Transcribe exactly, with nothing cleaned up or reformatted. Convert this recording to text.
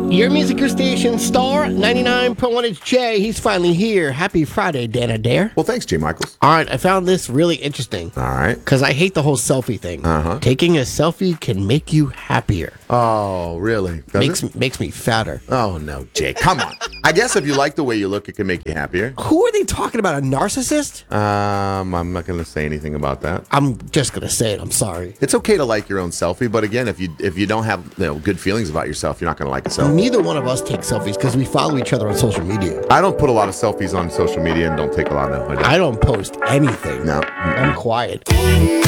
Your music, your station, Star ninety-nine point one. It's Jay. He's finally here. Happy Friday, Dan Adair. Well, thanks, Jay Michaels. All right, I found this really interesting. All right. Because I hate the whole selfie thing. Uh-huh. Taking a selfie can make you happier. Oh, really? Does Makes it? makes me fatter. Oh, no, Jay. Come on. I guess if you like the way you look, it can make you happier. Who are they talking about? A narcissist? Um, I'm not going to say anything about that. I'm just going to say it. I'm sorry. It's okay to like your own selfie, but again, if you if you don't have you know, good feelings about yourself, you're not going to like a selfie. Neither one of us take selfies because we follow each other on social media. I don't put a lot of selfies on social media and don't take a lot of them. I don't post anything. No. I'm quiet.